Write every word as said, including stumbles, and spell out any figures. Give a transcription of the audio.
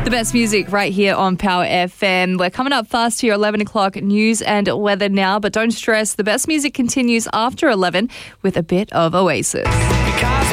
The best music right here on Power F M. We're coming up fast to your eleven o'clock news and weather now, but don't stress. The best music continues after eleven with a bit of Oasis.